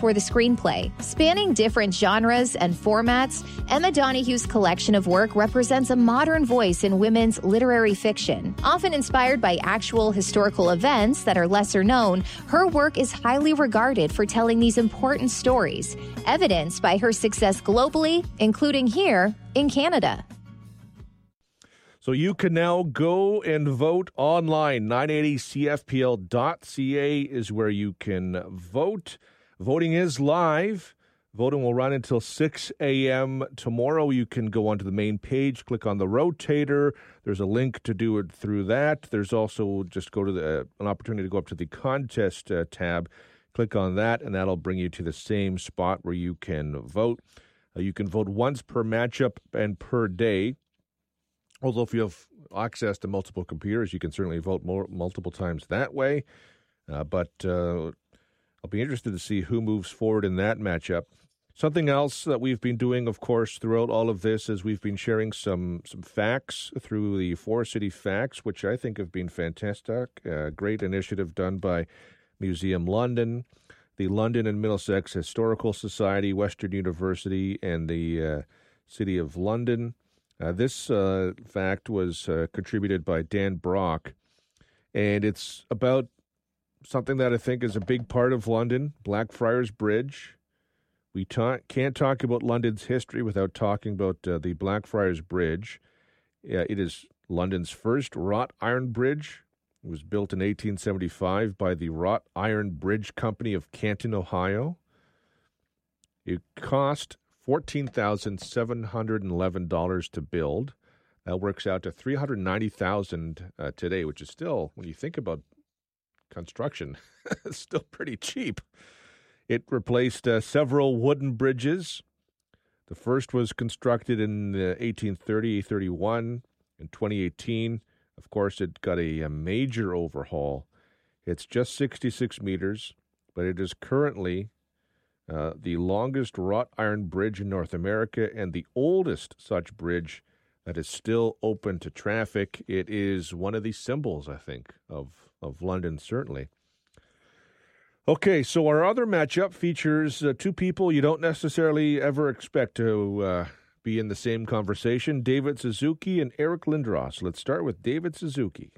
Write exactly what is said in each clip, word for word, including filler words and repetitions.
for the screenplay. Spanning different genres and formats, Emma Donohue's collection of work represents a modern voice in women's literary fiction. Often inspired by actual historical events that are lesser known, her work is highly regarded for telling these important stories, evidenced by her success globally, including here in Canada. So you can now go and vote online. nine eighty C F P L dot C A is where you can vote. Voting is live. Voting will run until six a.m. tomorrow. You can go onto the main page, click on the rotator. There's a link to do it through that. There's also just go to the, uh, an opportunity to go up to the contest uh, tab. Click on that, and that'll bring you to the same spot where you can vote. Uh, you can vote once per matchup and per day. Although if you have access to multiple computers, you can certainly vote more, multiple times that way. Uh, but uh, I'll be interested to see who moves forward in that matchup. Something else that we've been doing, of course, throughout all of this is we've been sharing some some facts through the Forest City Facts, which I think have been fantastic. A great initiative done by Museum London, the London and Middlesex Historical Society, Western University, and the uh, City of London. Uh, this uh, fact was uh, contributed by Dan Brock, and it's about something that I think is a big part of London, Blackfriars Bridge. We ta- can't talk about London's history without talking about uh, the Blackfriars Bridge. Uh, it is London's first wrought iron bridge. It was built in eighteen seventy-five by the Wrought Iron Bridge Company of Canton, Ohio. It cost fourteen thousand seven hundred eleven dollars to build. That works out to three hundred ninety thousand dollars uh, today, which is still, when you think about construction, still pretty cheap. It replaced uh, several wooden bridges. The first was constructed in uh, eighteen thirty, thirty-one. In twenty eighteen, of course, it got a, a major overhaul. It's just sixty-six meters, but it is currently Uh, the longest wrought iron bridge in North America and the oldest such bridge that is still open to traffic. It is one of the symbols, I think, of, of London, certainly. Okay, so our other matchup features uh, two people you don't necessarily ever expect to uh, be in the same conversation, David Suzuki and Eric Lindros. Let's start with David Suzuki.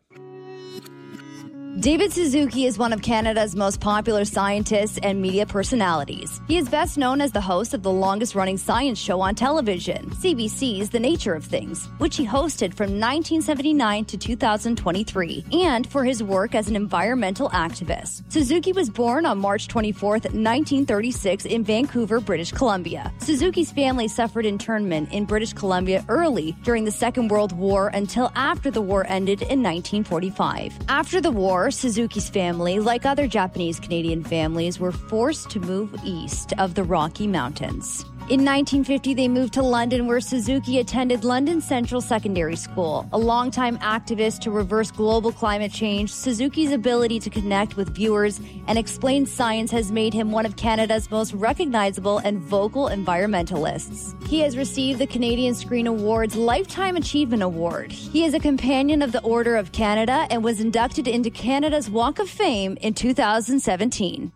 David Suzuki is one of Canada's most popular scientists and media personalities. He is best known as the host of the longest-running science show on television, C B C's The Nature of Things, which he hosted from nineteen seventy-nine to two thousand twenty-three, and for his work as an environmental activist. Suzuki was born on March twenty-fourth, nineteen thirty-six in Vancouver, British Columbia. Suzuki's family suffered internment in British Columbia early during the Second World War until after the war ended in nineteen forty-five. After the war, Suzuki's family, like other Japanese-Canadian families, were forced to move east of the Rocky Mountains. In nineteen fifty, they moved to London, where Suzuki attended London Central Secondary School. A longtime activist to reverse global climate change, Suzuki's ability to connect with viewers and explain science has made him one of Canada's most recognizable and vocal environmentalists. He has received the Canadian Screen Awards Lifetime Achievement Award. He is a companion of the Order of Canada and was inducted into Canada's Walk of Fame in two thousand seventeen.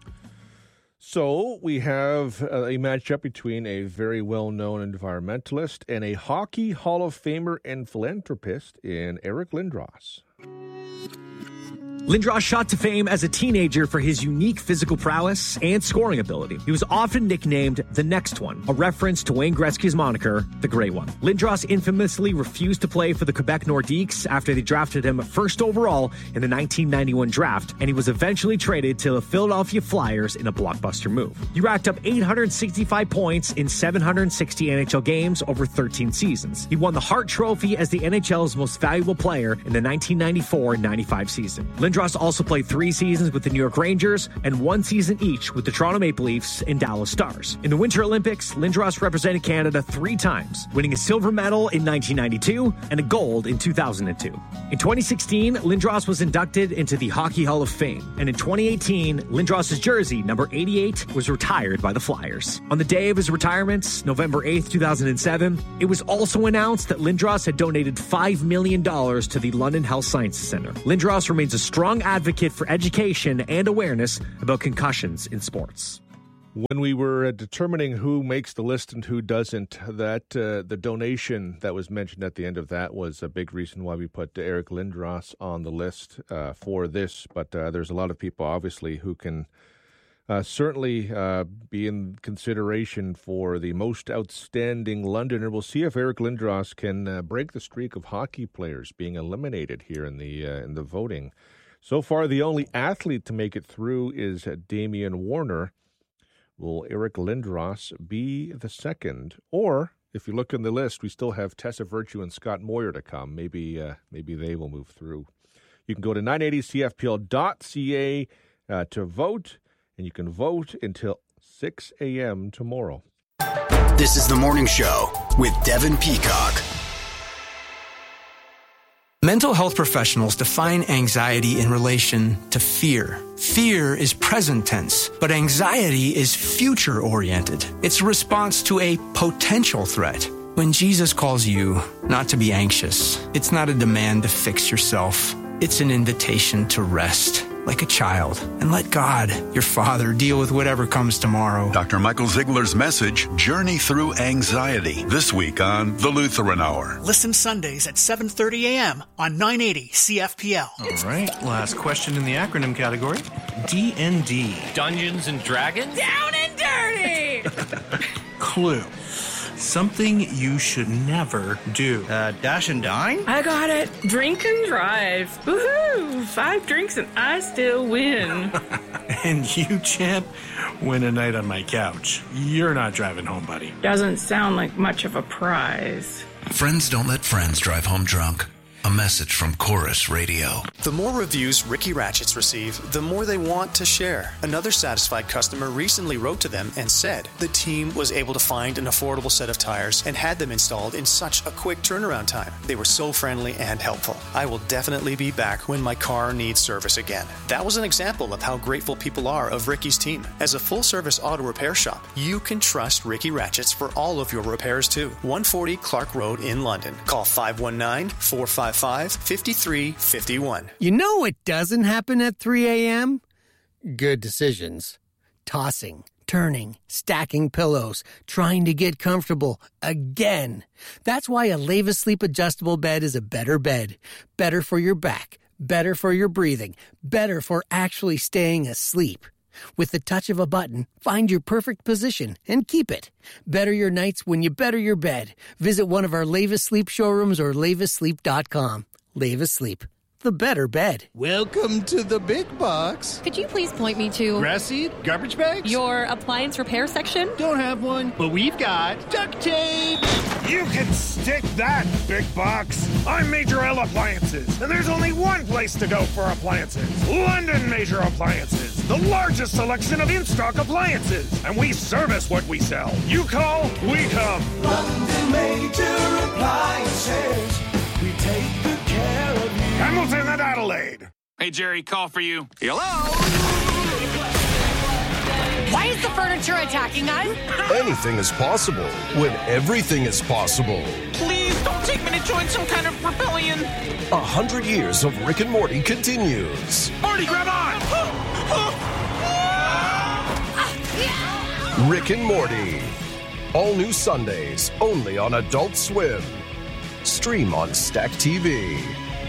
So we have a matchup between a very well-known environmentalist and a Hockey Hall of Famer and philanthropist in Eric Lindros. Lindros shot to fame as a teenager for his unique physical prowess and scoring ability. He was often nicknamed the Next One, a reference to Wayne Gretzky's moniker, the Great One. Lindros infamously refused to play for the Quebec Nordiques after they drafted him first overall in the nineteen ninety-one draft, and he was eventually traded to the Philadelphia Flyers in a blockbuster move. He racked up eight hundred sixty-five points in seven hundred sixty N H L games over thirteen seasons. He won the Hart Trophy as the N H L's most valuable player in the nineteen ninety-four ninety-five season. Lindros also played three seasons with the New York Rangers and one season each with the Toronto Maple Leafs and Dallas Stars. In the Winter Olympics, Lindros represented Canada three times, winning a silver medal in nineteen ninety-two and a gold in two thousand two. In twenty sixteen, Lindros was inducted into the Hockey Hall of Fame, and in twenty eighteen, Lindros' jersey, number eighty-eight, was retired by the Flyers. On the day of his retirement, November eighth, two thousand seven, it was also announced that Lindros had donated five million dollars to the London Health Sciences Centre. Lindros remains a strong advocate for education and awareness about concussions in sports. When we were determining who makes the list and who doesn't, that uh, the donation that was mentioned at the end of that was a big reason why we put Eric Lindros on the list uh, for this. But uh, there's a lot of people, obviously, who can uh, certainly uh, be in consideration for the most outstanding Londoner. We'll see if Eric Lindros can uh, break the streak of hockey players being eliminated here in the uh, in the voting. So far, the only athlete to make it through is uh, Damian Warner. Will Eric Lindros be the second? Or, if you look in the list, we still have Tessa Virtue and Scott Moyer to come. Maybe uh, maybe they will move through. You can go to nine eighty C F P L dot C A uh, to vote, and you can vote until six a.m. tomorrow. This is The Morning Show with Devin Peacock. Mental health professionals define anxiety in relation to fear. Fear is present tense, but anxiety is future-oriented. It's a response to a potential threat. When Jesus calls you not to be anxious, it's not a demand to fix yourself. It's an invitation to rest, like a child, and let God, your Father, deal with whatever comes tomorrow. Doctor Michael Ziegler's message, Journey Through Anxiety, this week on The Lutheran Hour. Listen Sundays at seven thirty a.m. on nine eighty C F P L. All right, last question in the acronym category. D and D. Dungeons and Dragons? Down and dirty! Clue. Something you should never do. Uh, dash and dine? I got it. Drink and drive. Woohoo! Five drinks and I still win. And you, champ, win a night on my couch. You're not driving home, buddy. Doesn't sound like much of a prize. Friends don't let friends drive home drunk. A message from Chorus Radio. The more reviews Ricky Ratchets receive, the more they want to share. Another satisfied customer recently wrote to them and said the team was able to find an affordable set of tires and had them installed in such a quick turnaround time. They were so friendly and helpful. I will definitely be back when my car needs service again. That was an example of how grateful people are of Ricky's team. As a full-service auto repair shop, you can trust Ricky Ratchets for all of your repairs too. one forty Clark Road in London. Call five one nine, four five five, five three five one. You know what doesn't happen at three a.m.? Good decisions. Tossing, turning, stacking pillows, trying to get comfortable again. That's why a Leva Sleep adjustable bed is a better bed. Better for your back, better for your breathing, better for actually staying asleep. With the touch of a button, find your perfect position and keep it. Better your nights when you better your bed. Visit one of our Leva Sleep showrooms or leva sleep dot com. Leva Sleep, the better bed. Welcome to the big box. Could you please point me to... Grass seed? Garbage bags? Your appliance repair section? Don't have one, but we've got duct tape. You can stick that, big box. I'm Major L Appliances, and there's only one place to go for appliances. London Major Appliances, the largest selection of in-stock appliances. And we service what we sell. You call, we come. London Major Appliances. We take good care of you. Hamilton and Adelaide. Hey, Jerry, call for you. Hello? Why is the furniture attacking us? Anything is possible when everything is possible. Please don't take me to join some kind of rebellion. A hundred years of Rick and Morty continues. Morty, grab on! Rick and Morty. All new Sundays, only on Adult Swim. Stream on Stack T V.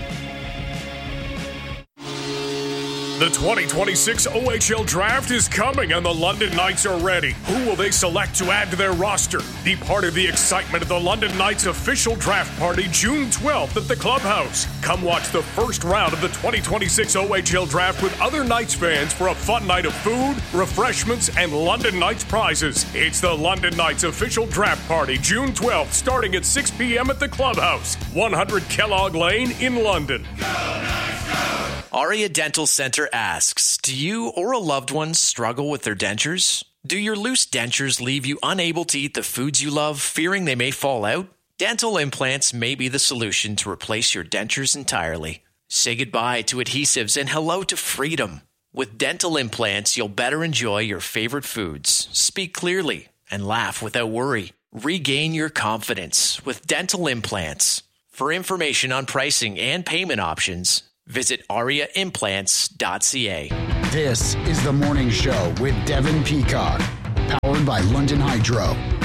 The twenty twenty-six O H L Draft is coming and the London Knights are ready. Who will they select to add to their roster? Be part of the excitement of the London Knights official draft party June twelfth at the Clubhouse. Come watch the first round of the twenty twenty-six O H L Draft with other Knights fans for a fun night of food, refreshments, and London Knights prizes. It's the London Knights official draft party June twelfth starting at six p.m. at the Clubhouse, one hundred Kellogg Lane in London. Go Knights, go! Aria Dental Center asks, do you or a loved one struggle with their dentures? Do your loose dentures leave you unable to eat the foods you love, fearing they may fall out? Dental implants may be the solution to replace your dentures entirely. Say goodbye to adhesives and hello to freedom. With dental implants, you'll better enjoy your favorite foods, speak clearly, and laugh without worry. Regain your confidence with dental implants. For information on pricing and payment options, visit aria implants dot c a. This is The Morning Show with Devin Peacock. Powered by London Hydro.